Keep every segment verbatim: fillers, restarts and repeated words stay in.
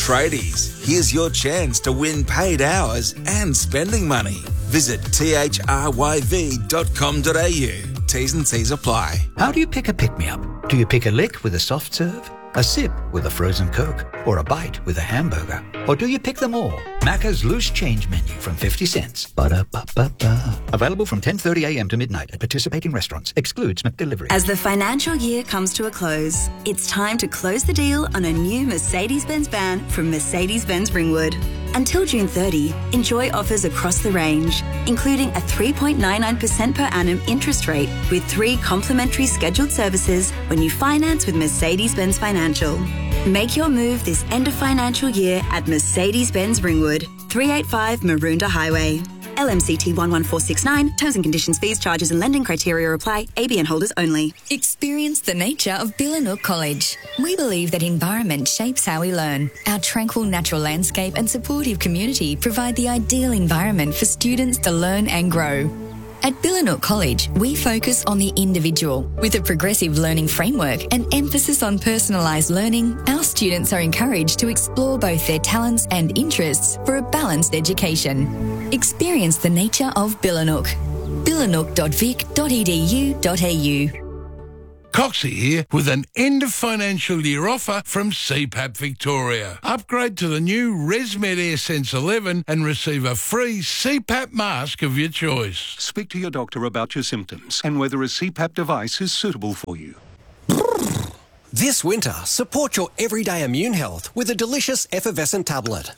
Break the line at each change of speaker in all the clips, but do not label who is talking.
Tradies, here's your chance to win paid hours and spending money. Visit t h r y v dot com dot a u. T's and C's apply.
How do you pick a pick-me-up? Do you pick a lick with a soft serve, a sip with a frozen Coke, or a bite with a hamburger? Or do you pick them all? Macca's Loose Change Menu from fifty cents. Ba-da-ba-ba-ba. Available from ten thirty a m to midnight at participating restaurants. Excludes McDelivery.
As the financial year comes to a close, it's time to close the deal on a new Mercedes-Benz van from Mercedes-Benz Ringwood. Until June thirtieth, enjoy offers across the range, including a three point nine nine percent per annum interest rate with three complimentary scheduled services when you finance with Mercedes-Benz Financial. Make your move this end of financial year at Mercedes-Benz Ringwood, three eighty-five Maroondah Highway. L M C T one one four six nine. Terms and conditions, fees, charges and lending criteria apply. A B N holders only.
Experience the nature of Billanook College. We believe that environment shapes how we learn. Our tranquil natural landscape and supportive community provide the ideal environment for students to learn and grow. At Billanook College, we focus on the individual. With a progressive learning framework and emphasis on personalised learning, our students are encouraged to explore both their talents and interests for a balanced education. Experience the nature of Billanook. billanook dot vic dot e d u dot a u.
Coxie here with an end of financial year offer from C PAP Victoria. Upgrade to the new ResMed AirSense eleven and receive a free C PAP mask of your choice.
Speak to your doctor about your symptoms and whether a C PAP device is suitable for you.
This winter, support your everyday immune health with a delicious effervescent tablet.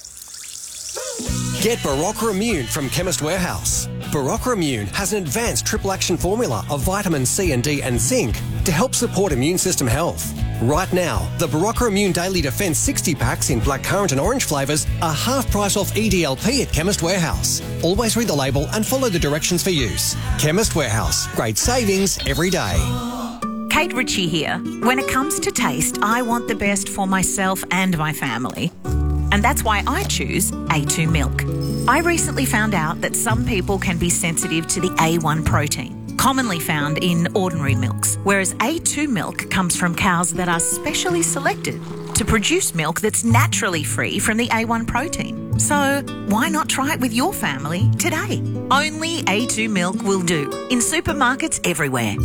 Get Barocca Immune from Chemist Warehouse. Barocca Immune has an advanced triple action formula of vitamin C and D and zinc to help support immune system health. Right now, the Barocca Immune Daily Defence sixty packs in blackcurrant and orange flavours are half price off E D L P at Chemist Warehouse. Always read the label and follow the directions for use. Chemist Warehouse. Great savings every day.
Kate Ritchie here. When it comes to taste, I want the best for myself and my family. And that's why I choose A two milk. I recently found out that some people can be sensitive to the A one protein, commonly found in ordinary milks, whereas A two milk comes from cows that are specially selected to produce milk that's naturally free from the A one protein. So why not try it with your family today? Only A two milk will do, in supermarkets everywhere.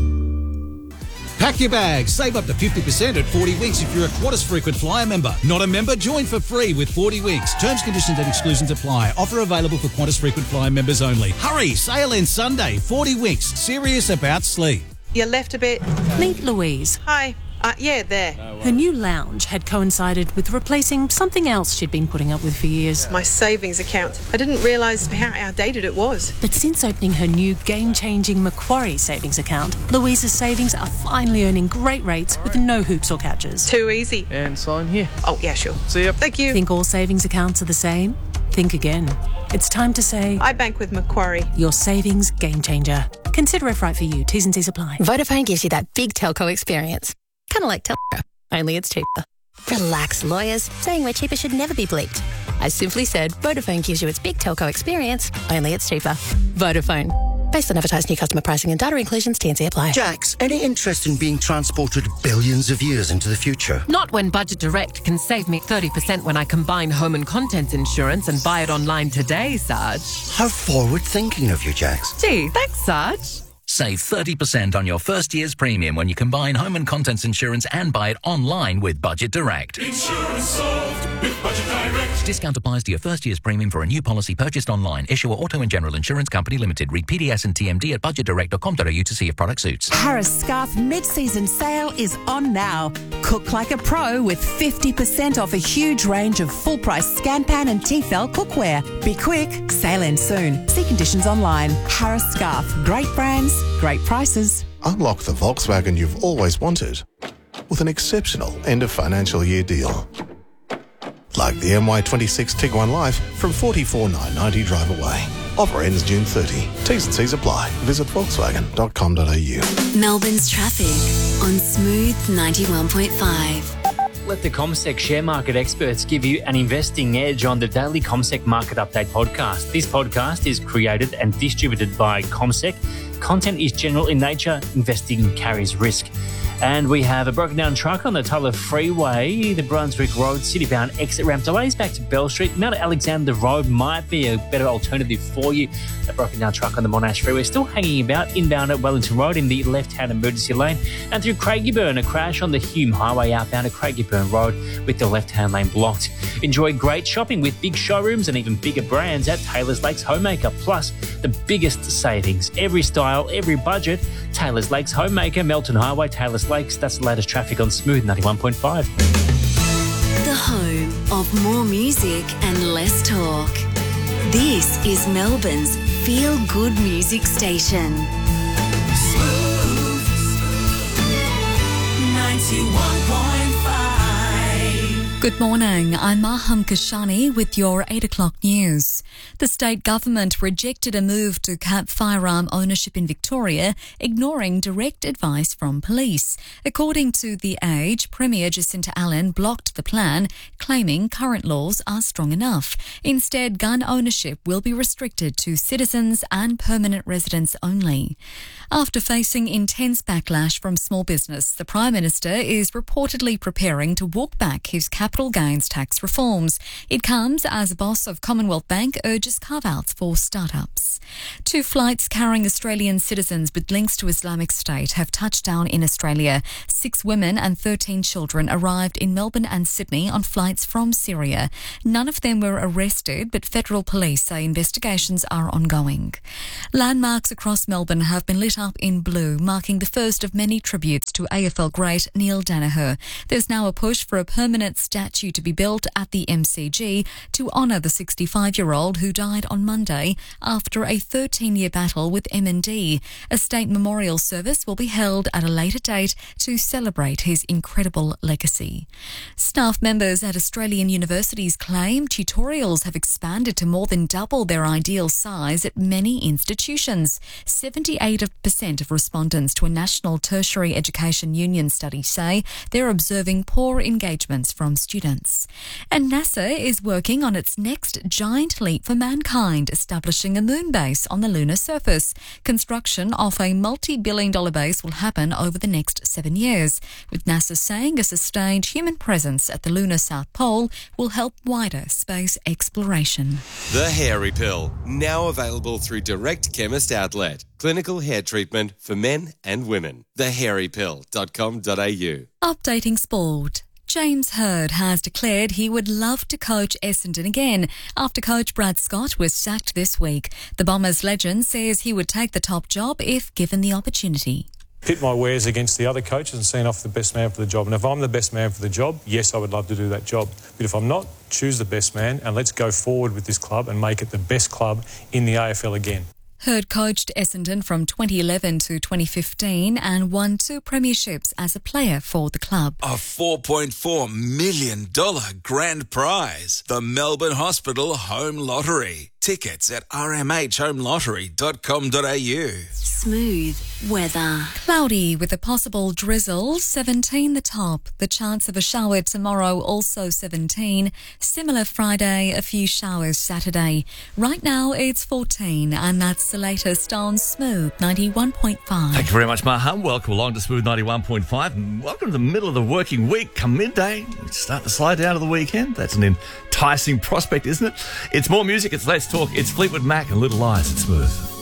Pack your bags. Save up to fifty percent at forty weeks if you're a Qantas Frequent Flyer member. Not a member? Join for free with forty weeks. Terms, conditions and exclusions apply. Offer available for Qantas Frequent Flyer members only. Hurry! Sale ends Sunday. forty weeks. Serious about sleep.
You left a bit.
Meet Louise.
Hi. Uh, yeah, there.
Her new lounge had coincided with replacing something else she'd been putting up with for years.
My savings account. I didn't realise how outdated it was.
But since opening her new game-changing Macquarie savings account, Louise's savings are finally earning great rates with no hoops or catches.
Too easy.
And sign here.
Oh, yeah, sure.
See ya.
Thank you.
Think all savings accounts are the same? Think again. It's time to say...
I bank with Macquarie.
Your savings game changer. Consider if right for you. T's and C's apply.
Vodafone gives you that big telco experience. Kind of like telco, only it's cheaper. Relax, lawyers. Saying we're cheaper should never be bleeped. I simply said Vodafone gives you its big telco experience, only it's cheaper. Vodafone. Based on advertised new customer pricing and data inclusions, T and C apply.
Jax, any interest in being transported billions of years into the future?
Not when Budget Direct can save me thirty percent when I combine home and contents insurance and buy it online today, Sarge.
How forward-thinking of you, Jax.
Gee, thanks, Sarge.
Save thirty percent on your first year's premium when you combine home and contents insurance and buy it online with Budget Direct.
Insurance solved with Budget Direct.
Discount applies to your first year's premium for a new policy purchased online. Issuer Auto and General Insurance Company Limited. Read P D S and T M D at budget direct dot com dot a u to see if product suits.
Harris Scarf mid-season sale is on now. Cook like a pro with fifty percent off a huge range of full-price Scanpan and Tefal cookware. Be quick, sale ends soon. See conditions online. Harris Scarf. Great brands, great prices.
Unlock the Volkswagen you've always wanted with an exceptional end of financial year deal. Like the M Y twenty-six Tiguan Life from forty-four thousand nine hundred ninety drive away. Offer ends June thirtieth. T's and C's apply. Visit volkswagen dot com dot a u.
Melbourne's traffic on Smooth ninety-one point five.
Let the CommSec share market experts give you an investing edge on the daily CommSec Market Update podcast. This podcast is created and distributed by CommSec. Content is general in nature. Investing carries risk. And we have a broken down truck on the Tyler Freeway, the Brunswick Road city-bound exit ramp delays back to Bell Street. Mount Alexander Road might be a better alternative for you. A broken down truck on the Monash Freeway still hanging about inbound at Wellington Road in the left-hand emergency lane. And through Craigieburn, a crash on the Hume Highway outbound at Craigieburn Road with the left-hand lane blocked. Enjoy great shopping with big showrooms and even bigger brands at Taylor's Lakes Homemaker. Plus, the biggest savings. Every style, every budget. Taylor's Lakes Homemaker, Melton Highway, Taylor's Lakes. That's the latest traffic on Smooth ninety-one point five.
The home of more music and less talk. This is Melbourne's feel-good music station.
Smooth ninety-one point five.
Good morning, I'm Maham Kashani with your eight o'clock news. The state government rejected a move to cap firearm ownership in Victoria, ignoring direct advice from police. According to The Age, Premier Jacinta Allen blocked the plan, claiming current laws are strong enough. Instead, gun ownership will be restricted to citizens and permanent residents only. After facing intense backlash from small business, the Prime Minister is reportedly preparing to walk back his capital gains tax reforms. It comes as boss of Commonwealth Bank urges carve-outs for startups. Two flights carrying Australian citizens with links to Islamic State have touched down in Australia. Six women and thirteen children arrived in Melbourne and Sydney on flights from Syria. None of them were arrested, but federal police say investigations are ongoing. Landmarks across Melbourne have been lit up in blue, marking the first of many tributes to A F L great Neil Danaher. There's now a push for a permanent statue to be built at the M C G to honour the sixty-five-year-old who died on Monday after a thirteen-year battle with M N D. A state memorial service will be held at a later date to celebrate his incredible legacy. Staff members at Australian universities claim tutorials have expanded to more than double their ideal size at many institutions. seventy-eight percent of respondents to a National Tertiary Education Union study say they're observing poor engagements from students. And NASA is working on its next giant leap for mankind, establishing a moon base on the lunar surface. Construction of a multi-billion dollar base will happen over the next seven years, with NASA saying a sustained human presence at the lunar South Pole will help wider space exploration.
The Hairy Pill, now available through Direct Chemist Outlet. Clinical hair treatment for men and women. the hairy pill dot com dot a u.
Updating sport. James Hird has declared he would love to coach Essendon again after coach Brad Scott was sacked this week. The Bombers legend says he would take the top job if given the opportunity.
Pit my wares against the other coaches and see off the best man for the job. And if I'm the best man for the job, yes, I would love to do that job. But if I'm not, choose the best man and let's go forward with this club and make it the best club in the A F L again.
Hird coached Essendon from twenty eleven to twenty fifteen and won two premierships as a player for the club.
A four point four million dollars grand prize. The Melbourne Hospital Home Lottery. Tickets at r m h home lottery dot com dot a u.
Smooth weather.
Cloudy with a possible drizzle, seventeen the top. The chance of a shower tomorrow, also seventeen. Similar Friday, a few showers Saturday. Right now it's fourteen, and that's the latest on Smooth ninety-one point five.
Thank you very much, Maham. Welcome along to Smooth ninety-one point five. And welcome to the middle of the working week. Come midday, start to slide down to the weekend. That's an enticing prospect, isn't it? It's more music, it's less talk. It's Fleetwood Mac and Little Lies at Smooth.